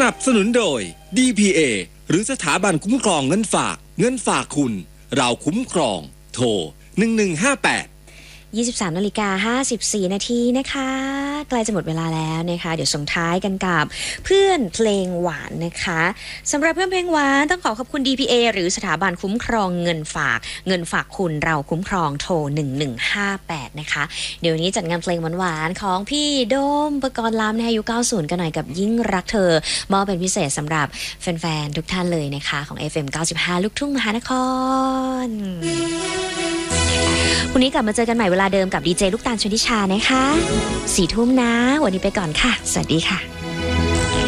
นับสนุนโดย DPA หรือสถาบันคุ้มครองเงินฝากคุณเราคุ้มครองโทร1158 23:54 นาทีนะคะใกล้จะหมดเวลาแล้วนะคะเดี๋ยวส่งท้ายกันกับเพื่อนเพลงหวานนะคะสำหรับเพื่อนเพลงหวานต้องขอบคุณ DPA หรือสถาบันคุ้มครองเงินฝากคุณเราคุ้มครองโทร1158นะคะเดี๋ยวนี้จัดงานเพลงหวานๆของพี่โดมปกรณ์ล้ำในอายุ90กันหน่อยกับยิ่งรักเธอมอบเป็นพิเศษสำหรับแฟนๆทุกท่านเลยนะคะของ FM 95 ลูกทุ่งมหานครวันนี้กลับมาเจอกันใหม่เวลาเดิมกับดีเจลูกตาลชลทิชานะคะ 4 ทุ่มนะวันนี้ไปก่อนค่ะสวัสดีค่ะ